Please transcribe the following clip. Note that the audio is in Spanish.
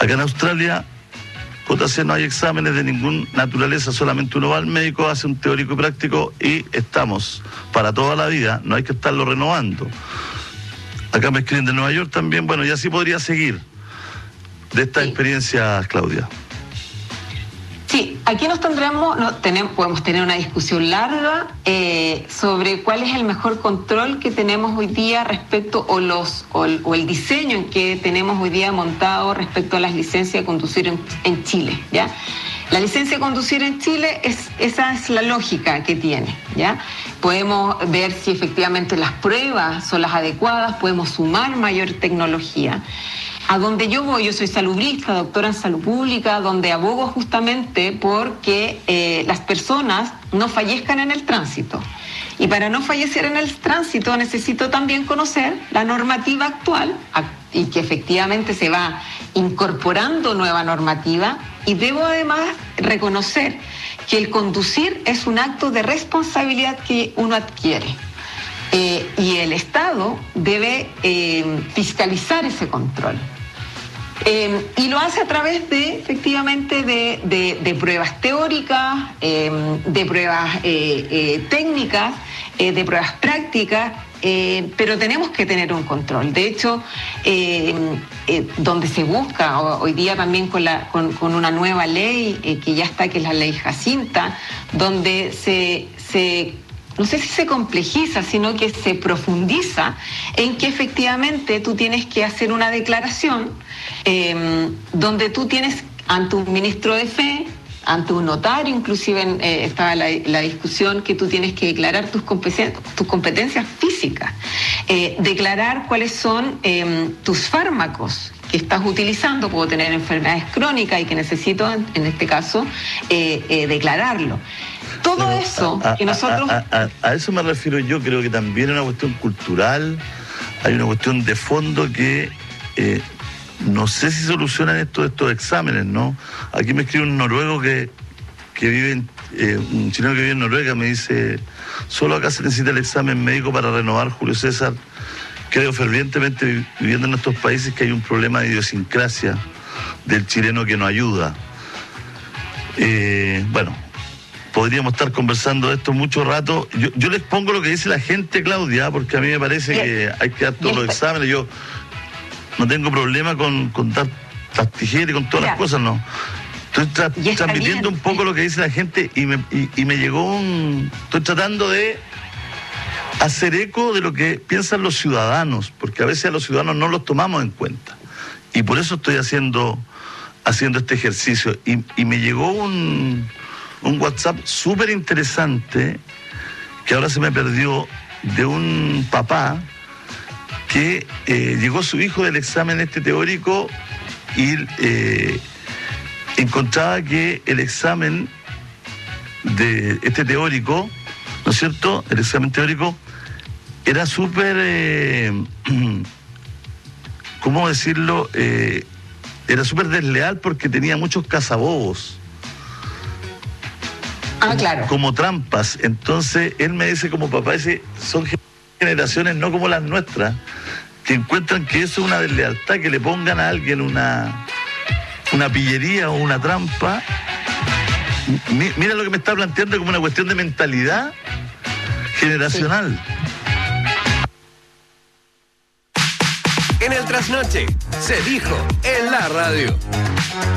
Acá en Australia, no hay exámenes de ninguna naturaleza, solamente uno va al médico, hace un teórico y práctico y estamos para toda la vida, no hay que estarlo renovando. Acá me escriben de Nueva York también, bueno, y así podría seguir de estas experiencias, Claudia. Sí, aquí podemos tener una discusión larga sobre cuál es el mejor control que tenemos hoy día respecto o el diseño en que tenemos hoy día montado respecto a las licencias de conducir en Chile, ¿ya? La licencia de conducir en Chile, esa es la lógica que tiene, ¿ya? Podemos ver si efectivamente las pruebas son las adecuadas, podemos sumar mayor tecnología. A donde yo voy, yo soy salubrista, doctora en salud pública, donde abogo justamente porque las personas no fallezcan en el tránsito. Y para no fallecer en el tránsito necesito también conocer la normativa actual y que efectivamente se va incorporando nueva normativa. Y debo además reconocer que el conducir es un acto de responsabilidad que uno adquiere. Y el Estado debe fiscalizar ese control. Y lo hace a través efectivamente, de pruebas teóricas, de pruebas técnicas, de pruebas prácticas, pero tenemos que tener un control. De hecho, donde se busca hoy día también con una nueva ley que ya está, que es la ley Jacinta, donde no sé si se complejiza, sino que se profundiza en que efectivamente tú tienes que hacer una declaración donde tú tienes ante un ministro de fe, ante un notario, inclusive estaba la discusión que tú tienes que declarar tus competencias físicas, declarar cuáles son tus fármacos que estás utilizando. Puedo tener enfermedades crónicas y que necesito, en este caso, declararlo. Todo eso que nosotros... A eso me refiero yo, creo que también es una cuestión cultural, hay una cuestión de fondo que no sé si solucionan estos exámenes, ¿no? Aquí me escribe un noruego que vive un chileno que vive en Noruega, me dice, solo acá se necesita el examen médico para renovar, Julio César. Creo fervientemente, viviendo en estos países, que hay un problema de idiosincrasia del chileno que no ayuda. Bueno, podríamos estar conversando de esto mucho rato. Yo les pongo lo que dice la gente, Claudia, porque a mí me parece que hay que dar todos los exámenes. Yo no tengo problema con dar las tijeras y con todas las cosas, no. Estoy transmitiendo un poco lo que dice la gente y me llegó estoy tratando de hacer eco de lo que piensan los ciudadanos, porque a veces a los ciudadanos no los tomamos en cuenta. Y por eso estoy haciendo este ejercicio. Y me llegó un WhatsApp súper interesante, que ahora se me perdió, de un papá que llegó su hijo del examen teórico y encontraba que el examen de teórico, ¿no es cierto?, el examen teórico era súper, ¿cómo decirlo?, era súper desleal porque tenía muchos cazabobos. Claro. Como trampas. Entonces, él me dice, como papá, son generaciones no como las nuestras, que encuentran que eso es una deslealtad, que le pongan a alguien una pillería o una trampa. Mira lo que me está planteando como una cuestión de mentalidad generacional. En el trasnoche se dijo en la radio.